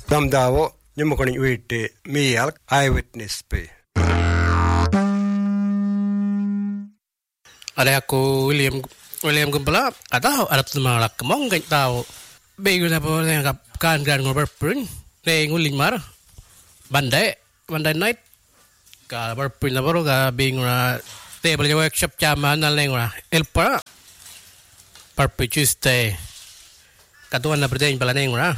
Damdavo nyumukoni uite mial eyewitness pe. Ada aku William Gembala atau ada temalak kemong gak tahu. Bego na po na kan ngoberpun ne nguling mar bandai night ka berpun na baro ka bingura table workshop chaman na lengura elpa parpu Tuesday katuan na berdain bala nengura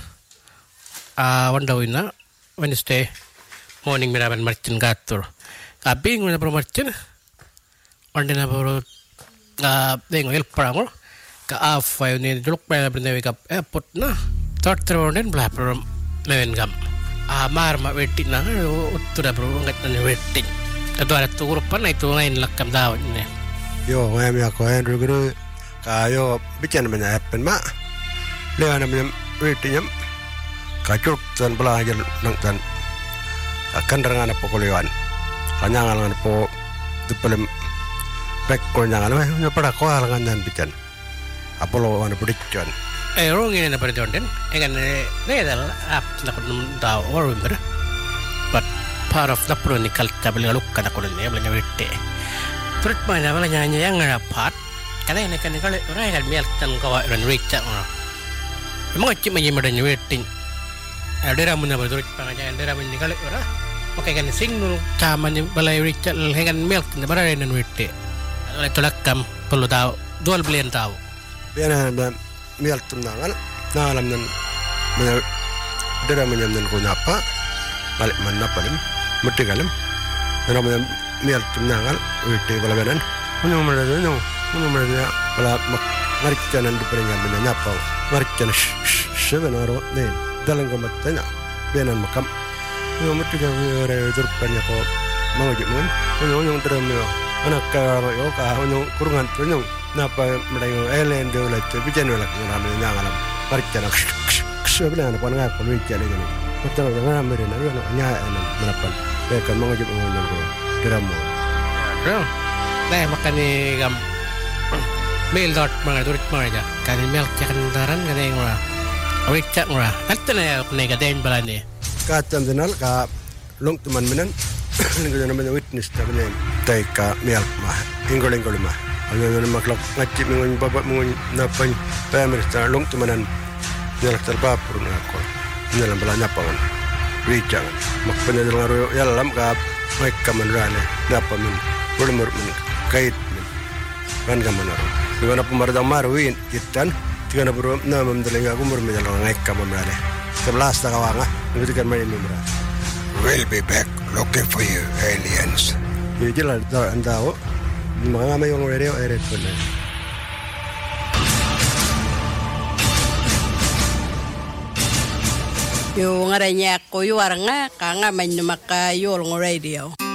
wandawina Wednesday morning miraban marchin gatur ka bingura pro marchin onde na baro dengo elpa ngor ka afay ni duluk pa na berdain ka airport na tartar den blapper men gam mar ma wetti na uttura bro ngat na wetti ado ara tu grup na itu ngain lakam daw ni Yo ngam ya ko Andrew guru ka yo bican mena happen ma le na men wetti nyam ka chuk tan belajar nang tan akan rangan apa kulian kanyangan po dipelem back ko nyangan ma pada ko halangan dan bican Apollo wana prediction rong ini na prediction den egan nedal ap na ko daw remember but part of the chronicle tabel lukka na ko ne bla wetti trut ma na bala nya yang rapat kana ne kan kale ora egan mel tan ko ran richa mo chi ma yima den wetti adera mun na trut pa nya adera mun kale ora okay kan sing taman bala richa egan mel tan bara ran wetti ala tulakam perlu tahu 2 billion tahu Biar ada mialtum nangal, nalam nan dera menyamdan ko napa, balik mana palim, mesti kalim, dera mialtum nangal, uite bala benan, munyo mereka bala marikcanan di peringkat benan napa, marikcan sebenarnya ni dalam komatnya, benan makam, munyo mesti kau terpanya ko mau jumun, munyo terima, anak kau munyo kurungan munyo napa mereka elen dulu tu bijan dulu nak menyangalam marikcan sebenarnya apa nak aku bijan ini betul dengan mereka nak nyai menapan mereka mengajak mengulang ko diramu nah makan ni gam mail dot mga durit mga kan mail cakandaran kan yang ora awik cak ora katen ya nega den balani katan denal ka long teman menan linggo namanya witness namanya taika mail mah ingol mah Ano maklak ngacip mengun babat mengun napan pemerintah long tumanan nyalak terbapur ngako nyalam belanya pangan wijang mak penyelang ro yalam ka mek kamanrane napa min ulmur min kait min kan kamanaro bagaimana pemerintah marwin kitan tigana bro namam delenga kumur menyalang ngek kamanrane 11 takawanga ngitikan main mimra We'll be back looking for you aliens Jila andao mga may yung radio eret ko na. Yung nga rin niya ko yung nga, kanga may numaka yung radio.